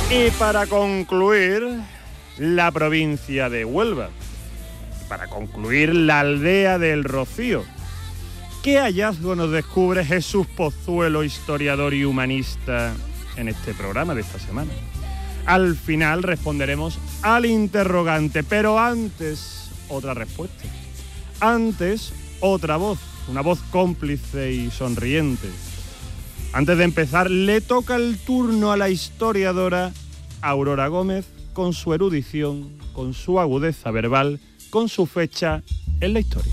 Y para concluir, la provincia de Huelva. Para concluir, la aldea del Rocío. ¿Qué hallazgo nos descubre Jesús Pozuelo, historiador y humanista, en este programa de esta semana? Al final responderemos al interrogante, pero antes otra respuesta. Antes otra voz, una voz cómplice y sonriente. Antes de empezar, le toca el turno a la historiadora Aurora Gómez, con su erudición, con su agudeza verbal, con su fecha en la historia.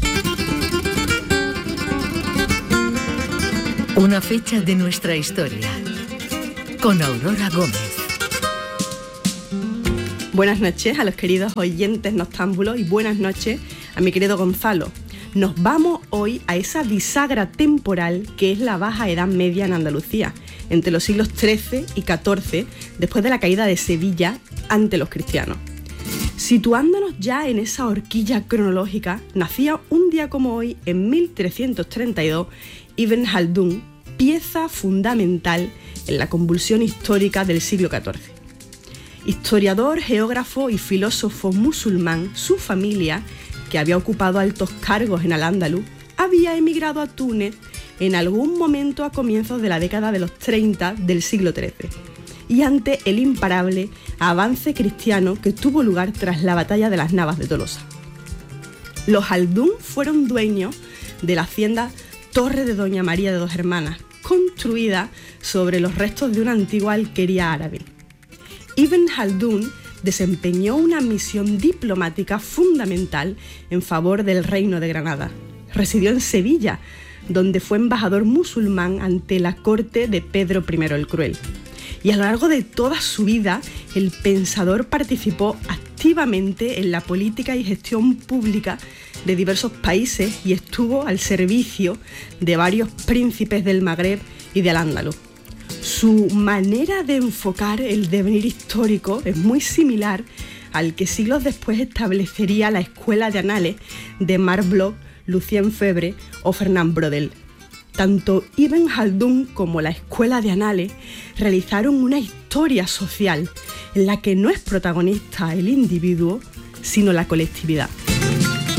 Una fecha de nuestra historia, con Aurora Gómez. Buenas noches a los queridos oyentes noctámbulos y buenas noches a mi querido Gonzalo. Nos vamos hoy a esa bisagra temporal que es la Baja Edad Media en Andalucía, entre los siglos XIII y XIV, después de la caída de Sevilla ante los cristianos. Situándonos ya en esa horquilla cronológica, nacía un día como hoy, en 1332, Ibn Haldún, pieza fundamental en la convulsión histórica del siglo XIV. Historiador, geógrafo y filósofo musulmán, su familia, que había ocupado altos cargos en Al-Ándalus, había emigrado a Túnez en algún momento a comienzos de la década de los 30 del siglo XIII, y ante el imparable avance cristiano que tuvo lugar tras la batalla de las Navas de Tolosa. Los Haldún fueron dueños de la hacienda Torre de Doña María de Dos Hermanas, construida sobre los restos de una antigua alquería árabe. Ibn Haldún desempeñó una misión diplomática fundamental en favor del Reino de Granada. Residió en Sevilla, donde fue embajador musulmán ante la corte de Pedro I el Cruel. Y a lo largo de toda su vida, el pensador participó activamente en la política y gestión pública de diversos países y estuvo al servicio de varios príncipes del Magreb y del Al-Ándalus. Su manera de enfocar el devenir histórico es muy similar al que siglos después establecería la Escuela de Anales de Marc Bloch, Lucien Febvre o Fernand Braudel. Tanto Ibn Haldún como la Escuela de Anales realizaron una historia social en la que no es protagonista el individuo, sino la colectividad.